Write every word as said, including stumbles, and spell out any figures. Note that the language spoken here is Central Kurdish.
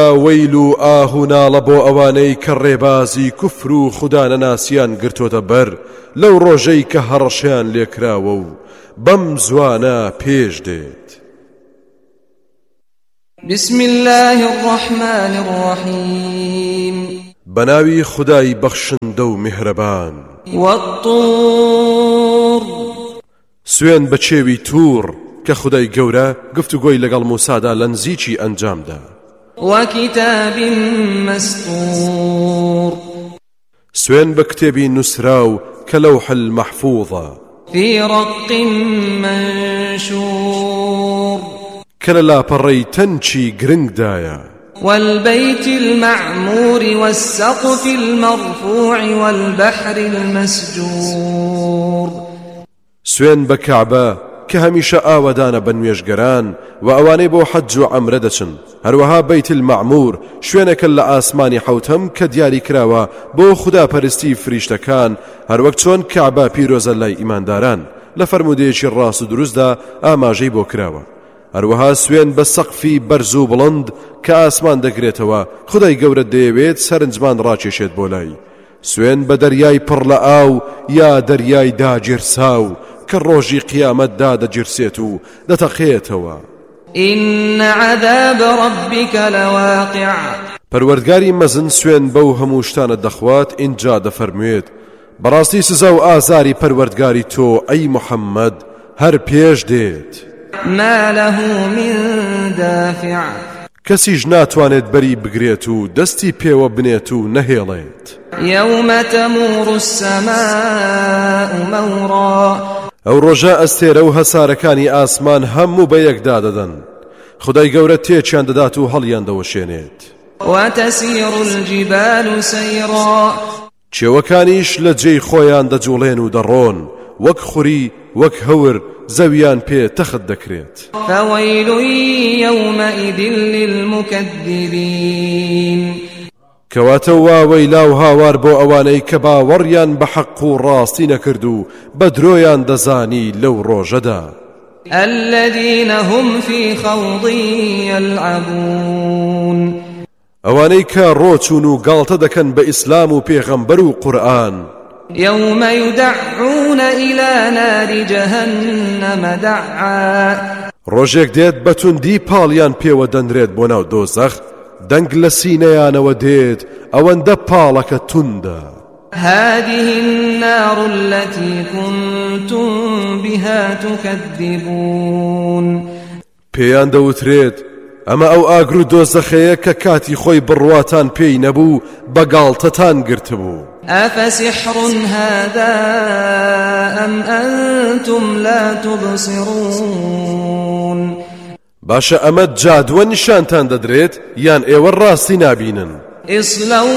جا وەیل و ئاه و ناڵە بۆ ئەوانەی کە ڕێبازی کوفر و خوددا نەناسیان گرتۆتە بەر لەو ڕۆژەی کە هەڕەشیان لێکراوە و بەم زوانە پێش دێت. بسم الله الرحمن الرحيم بناوي خداي بخشندە و میهرەبان. والطور سوێن بە چێوی توور کە خدای گەورە گفتوگۆی لەگەڵ موسادا لە نزیکی ئەنجامدا. وكتاب مسطور سوێن بە کتێبی نووسراو کە لەوح المەحفوظە. في رق منشور کە لە لاپەڕەی تەنچی گرنگدایە. والبيت المعمور والسقف المرفوع والبحر المسجور سوێن بە کەعبە کە هەمیشە ئاوەدانە بە نوێژگەران و ئەوانەی بۆ حەج و عەمرە دەچن. هەروەها بەیت المەعمور شوێنێکە لە ئاسمانی حەوتەم کە دیاری کراوە بۆ خوداپەرستی فریشتەکان هەروەک چۆن کەعبە پیرۆزە لای ئیمانداران لە فەرمودەیەکی ڕاست و دروستدا ئاماژەی بۆ کراوە. هەروەها سوێن بە سەقفی بەرز و بڵند کە ئاسمان دەگرێتەوە خدای گەورە دەیەوێت سەرنجمان ڕاکێشێت بۆ لای. سوێن بە دەریای پڕ لە ئاو یا دەریای داگیرساو کە ڕۆژی قیامەتدا دەگیرسێت و دەتەقێتەوە. إن عذاب ربك لواقع پەروەردگاری مەزن سوێن بەو هەموو شتانە دەخوات ئینجا دەفەرموێت بەڕاستی سزا و ئازاری پەروەردگاری تۆ ئەی موحەممەد هەر پێش دێت. ما له من دافع کەسیش ناتوانێت بەری بگرێت و دەستی پێوە بنێت و نەهێڵێت. يوم تمور السماء مورا ئەو ڕۆژە ئەستێرە و هەسارەکانی ئاسمان هەموو بە یەکدا دەدەن. خدای گەورە تێکیان دەدات و هەڵیان دەوەشێنێت. وتسير الجبال سيرا چێوەکانیش لە جێی خۆیان دەجوڵێن و دەڕۆن وەک خوری وەک هەور زەویان پێ تەخت دەکرێت. فويل يومئذ للمكذبين کەواتە واوەی لاو هاوار بۆ ئەوانەی کە باوەڕیان بە حەق و ڕاستی نەکرد و بە درۆیان دەزانی لەو ڕۆژەدا. الذين هم في خوض يلعبون ئەوانەی کە ڕۆچون و گاڵتە دەکەن بە ئیسلام و پێغەمبەر و قورئان. يوم يدعون إلى نار جهنم دعا ڕۆژێک دێت بەتوندی پاڵیان پێوە دەنرێت بۆ ناو دۆزەخ دەنگ لە سینەیانەوە دێت ئەوەندە پاڵەکە توندە. هذه النار التي كنتم بها تكذبون پێیان دەوترێت ئەمە ئەو ئاگر و دۆزەخەیە کە کاتی خۆی بڕواتان پێی نەبوو بەگاڵتەتان گرتبوو. أفسحر هذا أم أنتم لا تبصرون باشە ئەمە جادووە نیشانتان دەدرێت یان ئێوە ڕاستی نابینن. اصلوا